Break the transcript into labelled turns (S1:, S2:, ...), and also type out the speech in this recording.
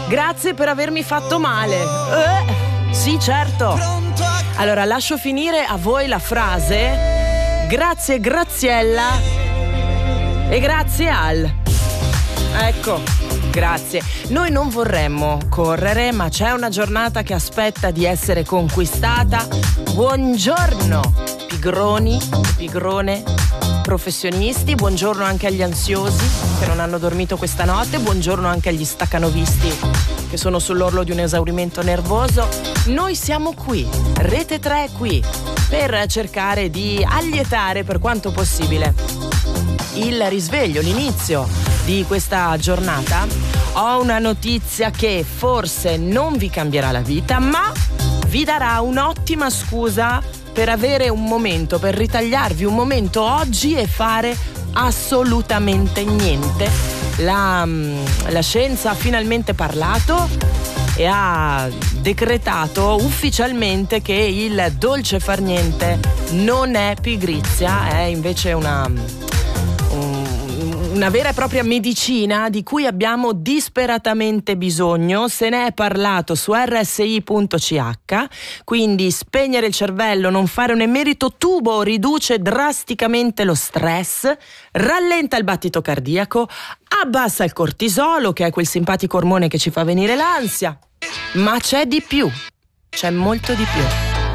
S1: Grazie per avermi fatto male. Sì, certo. Allora, lascio finire a voi la frase. Grazie Graziella e grazie Al. Ecco, grazie. Noi non vorremmo correre, ma c'è una giornata che aspetta di essere conquistata. Buongiorno, pigroni, pigrone, professionisti. Buongiorno anche agli ansiosi che non hanno dormito questa notte. Buongiorno anche agli staccanovisti che sono sull'orlo di un esaurimento nervoso. Noi siamo qui, Rete 3 è qui, per cercare di allietare per quanto possibile il risveglio, l'inizio di questa giornata. Ho una notizia che forse non vi cambierà la vita, ma vi darà un'ottima scusa per avere un momento, per ritagliarvi un momento oggi e fare assolutamente niente. La scienza ha finalmente parlato e ha decretato ufficialmente che il dolce far niente non è pigrizia, è invece una vera e propria medicina di cui abbiamo disperatamente bisogno. Se ne è parlato su rsi.ch, quindi spegnere il cervello, non fare un emerito tubo riduce drasticamente lo stress, rallenta il battito cardiaco, abbassa il cortisolo, che è quel simpatico ormone che ci fa venire l'ansia. Ma c'è di più, c'è molto di più.